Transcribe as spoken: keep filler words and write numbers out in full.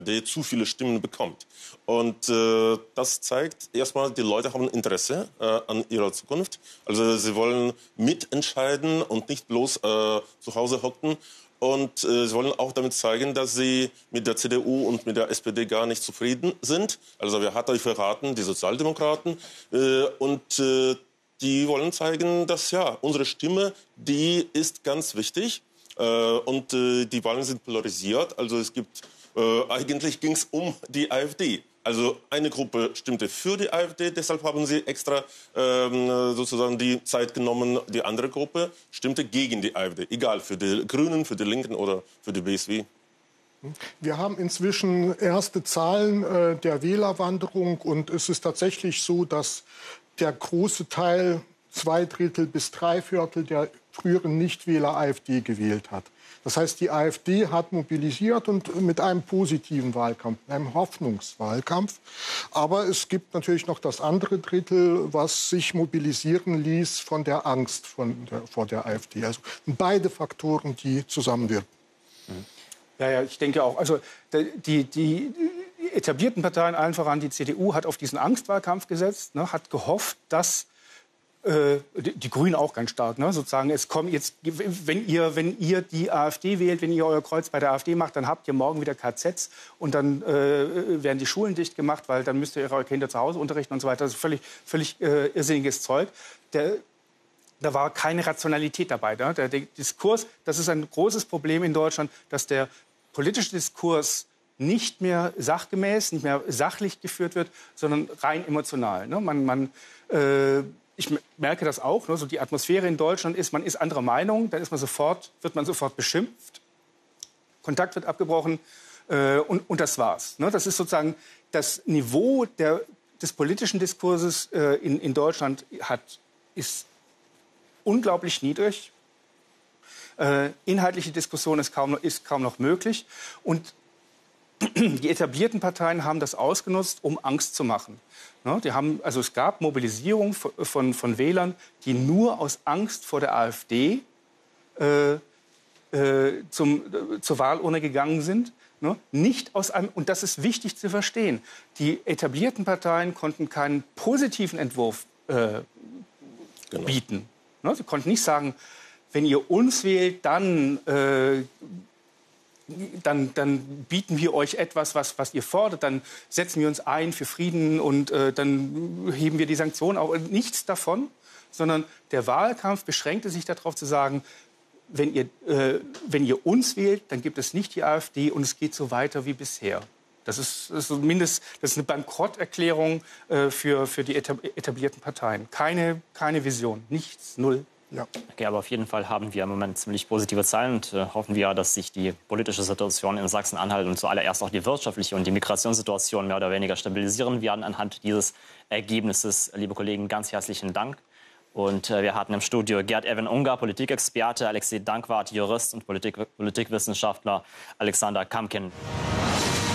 die zu viele Stimmen bekommt. Und äh, das zeigt erstmal, die Leute haben Interesse äh, an ihrer Zukunft. Also sie wollen mitentscheiden und nicht bloß äh, zu Hause hocken. Und äh, sie wollen auch damit zeigen, dass sie mit der C D U und mit der S P D gar nicht zufrieden sind. Also wer hat euch verraten? Die Sozialdemokraten. Äh, und äh, die wollen zeigen, dass ja, unsere Stimme, die ist ganz wichtig. Äh, und äh, die Wahlen sind polarisiert. Also es gibt Äh, eigentlich ging es um die AfD. Also eine Gruppe stimmte für die AfD, deshalb haben sie extra ähm, sozusagen die Zeit genommen. Die andere Gruppe stimmte gegen die AfD. Egal, für die Grünen, für die Linken oder für die B S W. Wir haben inzwischen erste Zahlen äh, der Wählerwanderung. Und es ist tatsächlich so, dass der große Teil, zwei Drittel bis drei Viertel der früheren Nichtwähler AfD gewählt hat. Das heißt, die AfD hat mobilisiert und mit einem positiven Wahlkampf, einem Hoffnungswahlkampf. Aber es gibt natürlich noch das andere Drittel, was sich mobilisieren ließ von der Angst von der, vor der AfD. Also beide Faktoren, die zusammenwirken. Ja, ja, ich denke auch. Also die, die etablierten Parteien, allen voran die C D U, hat auf diesen Angstwahlkampf gesetzt, ne, hat gehofft, dass Die, die Grünen auch ganz stark, ne? Sozusagen, es kommt jetzt, wenn ihr, wenn ihr die AfD wählt, wenn ihr euer Kreuz bei der AfD macht, dann habt ihr morgen wieder K Zs und dann äh, werden die Schulen dicht gemacht, weil dann müsst ihr eure Kinder zu Hause unterrichten und so weiter. Das ist völlig, völlig äh, irrsinniges Zeug. Der, da war keine Rationalität dabei. Ne? Der, der Diskurs, das ist ein großes Problem in Deutschland, dass der politische Diskurs nicht mehr sachgemäß, nicht mehr sachlich geführt wird, sondern rein emotional. Ne? Man, man äh, Ich merke das auch, ne? So die Atmosphäre in Deutschland ist, man ist anderer Meinung, dann ist man sofort, wird man sofort beschimpft, Kontakt wird abgebrochen äh, und, und das war's. Ne? Das ist sozusagen das Niveau der, des politischen Diskurses äh, in, in Deutschland hat, ist unglaublich niedrig. Äh, inhaltliche Diskussion ist kaum, ist kaum noch möglich und die etablierten Parteien haben das ausgenutzt, um Angst zu machen. Ne, die haben, also es gab Mobilisierung von, von, von Wählern, die nur aus Angst vor der AfD äh, äh, zum, äh, zur Wahlurne gegangen sind. Ne? Nicht aus einem, und das ist wichtig zu verstehen, die etablierten Parteien konnten keinen positiven Entwurf äh, genau. bieten. Ne? Sie konnten nicht sagen, wenn ihr uns wählt, dann... Äh, Dann, dann bieten wir euch etwas, was, was ihr fordert. Dann setzen wir uns ein für Frieden und äh, dann heben wir die Sanktionen auf. Nichts davon, sondern der Wahlkampf beschränkte sich darauf zu sagen, wenn ihr, äh, wenn ihr uns wählt, dann gibt es nicht die AfD und es geht so weiter wie bisher. Das ist, das ist zumindest das ist eine Bankrotterklärung äh, für, für die etablierten Parteien. Keine, keine Vision, nichts, null. Ja. Okay, aber auf jeden Fall haben wir im Moment ziemlich positive Zahlen und äh, hoffen wir, dass sich die politische Situation in Sachsen-Anhalt und zuallererst auch die wirtschaftliche und die Migrationssituation mehr oder weniger stabilisieren werden anhand dieses Ergebnisses. Liebe Kollegen, ganz herzlichen Dank. Und äh, wir hatten im Studio Gerd Erwin Unger, Politikexperte, Alexei Dankwart, Jurist und Politik Politikwissenschaftler, Alexander Kamkin.